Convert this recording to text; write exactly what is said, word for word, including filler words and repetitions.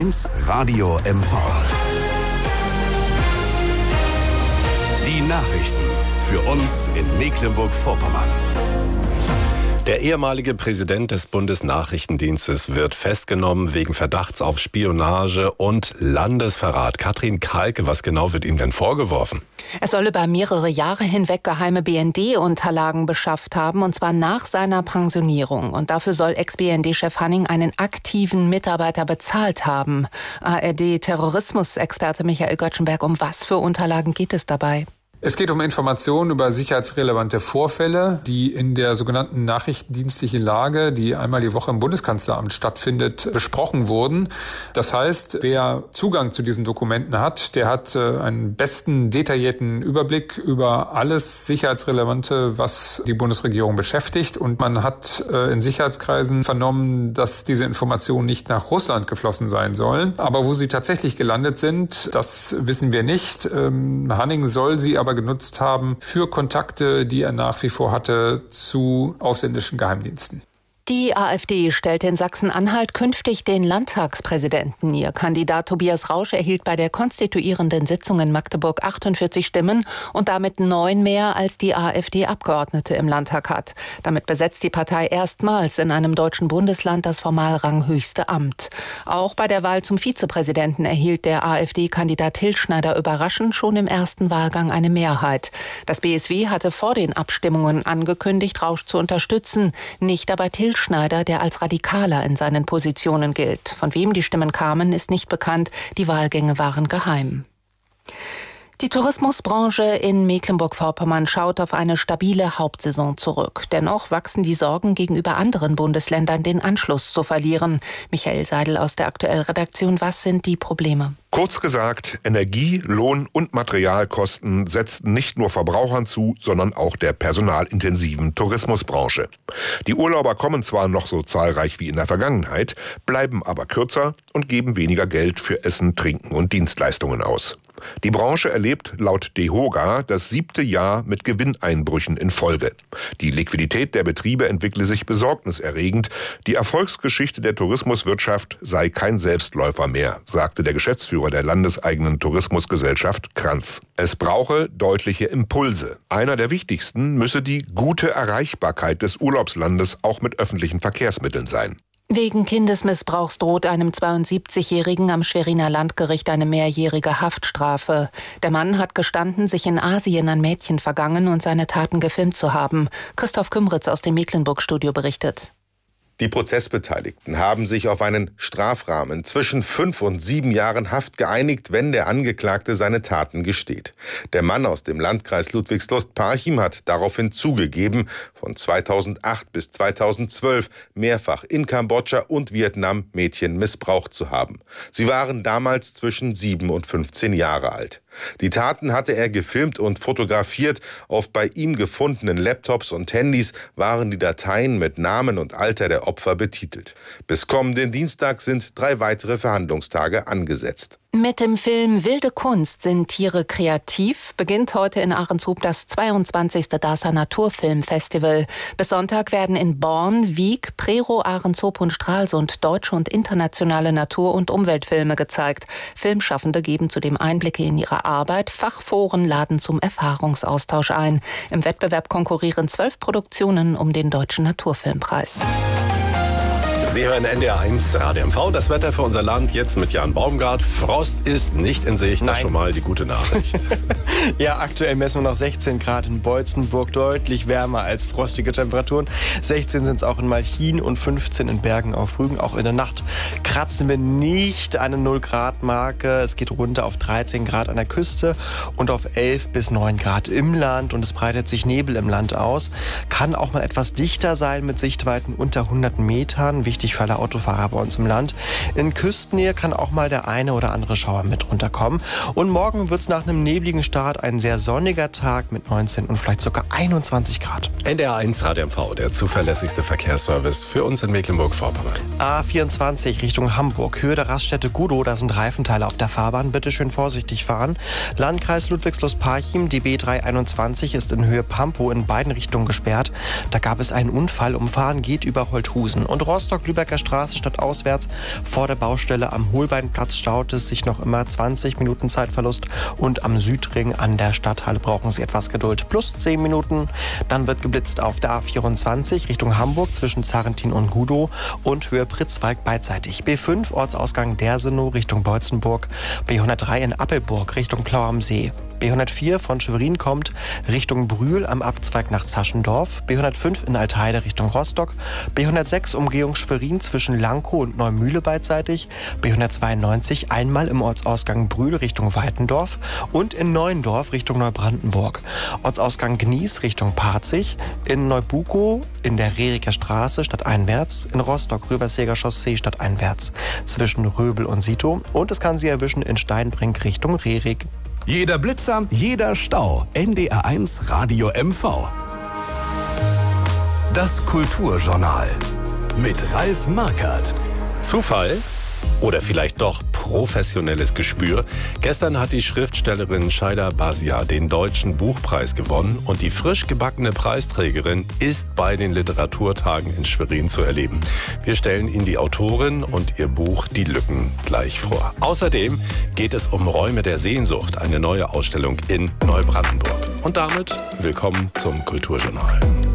ins Radio M V. Die Nachrichten für uns in Mecklenburg-Vorpommern. Der ehemalige Präsident des Bundesnachrichtendienstes wird festgenommen wegen Verdachts auf Spionage und Landesverrat. Katrin Kalke, was genau wird ihm denn vorgeworfen? Er soll über mehrere Jahre hinweg geheime B N D-Unterlagen beschafft haben, und zwar nach seiner Pensionierung. Und dafür soll Ex-B N D-Chef Hanning einen aktiven Mitarbeiter bezahlt haben. A R D-Terrorismusexperte Michael Göttschenberg, um was für Unterlagen geht es dabei? Es geht um Informationen über sicherheitsrelevante Vorfälle, die in der sogenannten nachrichtendienstlichen Lage, die einmal die Woche im Bundeskanzleramt stattfindet, besprochen wurden. Das heißt, wer Zugang zu diesen Dokumenten hat, der hat einen besten, detaillierten Überblick über alles Sicherheitsrelevante, was die Bundesregierung beschäftigt. Und man hat in Sicherheitskreisen vernommen, dass diese Informationen nicht nach Russland geflossen sein sollen. Aber wo sie tatsächlich gelandet sind, das wissen wir nicht. Hanning soll sie aber genutzt haben für Kontakte, die er nach wie vor hatte zu ausländischen Geheimdiensten. Die AfD stellt in Sachsen-Anhalt künftig den Landtagspräsidenten. Ihr Kandidat Tobias Rausch erhielt bei der konstituierenden Sitzung in Magdeburg achtundvierzig Stimmen und damit neun mehr, als die AfD-Abgeordnete im Landtag hat. Damit besetzt die Partei erstmals in einem deutschen Bundesland das formal ranghöchste Amt. Auch bei der Wahl zum Vizepräsidenten erhielt der AfD-Kandidat Hilschneider überraschend schon im ersten Wahlgang eine Mehrheit. Das B S W hatte vor den Abstimmungen angekündigt, Rausch zu unterstützen, nicht aber Til Schneider, der als Radikaler in seinen Positionen gilt. Von wem die Stimmen kamen, ist nicht bekannt. Die Wahlgänge waren geheim. Die Tourismusbranche in Mecklenburg-Vorpommern schaut auf eine stabile Hauptsaison zurück. Dennoch wachsen die Sorgen gegenüber anderen Bundesländern, den Anschluss zu verlieren. Michael Seidel aus der Aktuell-Redaktion, was sind die Probleme? Kurz gesagt, Energie-, Lohn- und Materialkosten setzten nicht nur Verbrauchern zu, sondern auch der personalintensiven Tourismusbranche. Die Urlauber kommen zwar noch so zahlreich wie in der Vergangenheit, bleiben aber kürzer und geben weniger Geld für Essen, Trinken und Dienstleistungen aus. Die Branche erlebt laut DEHOGA das siebte Jahr mit Gewinneinbrüchen in Folge. Die Liquidität der Betriebe entwickle sich besorgniserregend. Die Erfolgsgeschichte der Tourismuswirtschaft sei kein Selbstläufer mehr, sagte der Geschäftsführer der landeseigenen Tourismusgesellschaft Kranz. Es brauche deutliche Impulse. Einer der wichtigsten müsse die gute Erreichbarkeit des Urlaubslandes auch mit öffentlichen Verkehrsmitteln sein. Wegen Kindesmissbrauchs droht einem zweiundsiebzigjährigen am Schweriner Landgericht eine mehrjährige Haftstrafe. Der Mann hat gestanden, sich in Asien an Mädchen vergangen und seine Taten gefilmt zu haben. Christoph Kümritz aus dem Mecklenburg-Studio berichtet. Die Prozessbeteiligten haben sich auf einen Strafrahmen zwischen fünf und sieben Jahren Haft geeinigt, wenn der Angeklagte seine Taten gesteht. Der Mann aus dem Landkreis Ludwigslust-Parchim hat daraufhin zugegeben, von zweitausendacht bis zweitausendzwölf mehrfach in Kambodscha und Vietnam Mädchen missbraucht zu haben. Sie waren damals zwischen sieben und fünfzehn Jahre alt. Die Taten hatte er gefilmt und fotografiert. Auf bei ihm gefundenen Laptops und Handys waren die Dateien mit Namen und Alter der Opfer betitelt. Bis kommenden Dienstag sind drei weitere Verhandlungstage angesetzt. Mit dem Film Wilde Kunst sind Tiere kreativ beginnt heute in Ahrenshoop das zweiundzwanzigste DASA Naturfilmfestival. Bis Sonntag werden in Born, Wiek, Prerow, Ahrenshoop und Stralsund deutsche und internationale Natur- und Umweltfilme gezeigt. Filmschaffende geben zudem Einblicke in ihre Arbeit. Fachforen laden zum Erfahrungsaustausch ein. Im Wettbewerb konkurrieren zwölf Produktionen um den Deutschen Naturfilmpreis. Sie hören N D R eins Radio M V. Das Wetter für unser Land jetzt mit Jan Baumgart. Frost ist nicht in Sicht. Das ist schon mal die gute Nachricht. Ja, aktuell messen wir noch sechzehn Grad in Beutzenburg. Deutlich wärmer als frostige Temperaturen. sechzehn sind es auch in Malchin und fünfzehn in Bergen auf Rügen. Auch in der Nacht kratzen wir nicht eine null Grad Marke. Es geht runter auf dreizehn Grad an der Küste und auf elf bis neun Grad im Land. Und es breitet sich Nebel im Land aus. Kann auch mal etwas dichter sein mit Sichtweiten unter hundert Metern. Wichtig für alle Autofahrer bei uns im Land. In Küstennähe kann auch mal der eine oder andere Schauer mit runterkommen. Und morgen wird es nach einem nebligen Start ein sehr sonniger Tag mit neunzehn und vielleicht sogar einundzwanzig Grad. N D R eins Radio M V, der zuverlässigste Verkehrsservice für uns in Mecklenburg-Vorpommern. A vierundzwanzig Richtung Hamburg, Höhe der Raststätte Gudow, da sind Reifenteile auf der Fahrbahn. Bitte schön vorsichtig fahren. Landkreis Ludwigslust-Parchim, die B dreihunderteinundzwanzig ist in Höhe Pampow in beiden Richtungen gesperrt. Da gab es einen Unfall. Umfahren geht über Holthusen. Und Rostock Lübecker Straße stadtauswärts. Vor der Baustelle am Holbeinplatz staut es sich noch immer zwanzig Minuten Zeitverlust. Und am Südring an der Stadthalle brauchen Sie etwas Geduld. Plus zehn Minuten. Dann wird geblitzt auf der A vierundzwanzig Richtung Hamburg zwischen Zarrentin und Gudow und Höhe Pritzwalk beidseitig. B fünf Ortsausgang Dersenow Richtung Beutzenburg. B hundertdrei in Appelburg Richtung Plau am See. B hundertvier von Schwerin kommt Richtung Brühl am Abzweig nach Zaschendorf. B hundertfünf in Altheide Richtung Rostock. B hundertsechs Umgehung Schwerin zwischen Lankow und Neumühle beidseitig. B hundertzweiundneunzig einmal im Ortsausgang Brühl Richtung Weitendorf und in Neuendorf Richtung Neubrandenburg. Ortsausgang Gnies Richtung Parzig. In Neubukow in der Rehriker Straße stadteinwärts. In Rostock Röberseger Chaussee stadteinwärts zwischen Röbel und Sito. Und es kann Sie erwischen in Steinbrink Richtung Rehrig. Jeder Blitzer, jeder Stau. N D R eins Radio M V. Das Kulturjournal mit Ralf Markert. Zufall? Oder vielleicht doch professionelles Gespür? Gestern hat die Schriftstellerin Shaida Basia den Deutschen Buchpreis gewonnen und die frisch gebackene Preisträgerin ist bei den Literaturtagen in Schwerin zu erleben. Wir stellen Ihnen die Autorin und ihr Buch Die Lücken gleich vor. Außerdem geht es um Räume der Sehnsucht, eine neue Ausstellung in Neubrandenburg. Und damit willkommen zum Kulturjournal.